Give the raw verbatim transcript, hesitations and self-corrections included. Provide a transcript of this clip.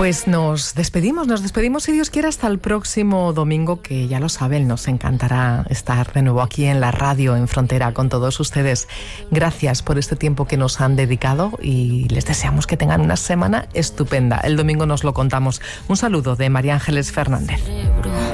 Pues nos despedimos, nos despedimos si Dios quiere hasta el próximo domingo, que ya lo saben, nos encantará estar de nuevo aquí en la radio en Frontera con todos ustedes. Gracias por este tiempo que nos han dedicado y les deseamos que tengan una semana estupenda. El domingo nos lo contamos. Un saludo de María Ángeles Fernández.